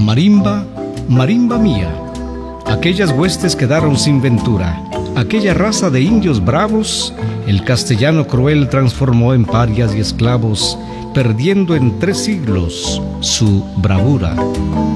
Marimba, marimba mía, aquellas huestes quedaron sin ventura, aquella raza de indios bravos, el castellano cruel transformó en parias y esclavos, perdiendo en 3 siglos su bravura.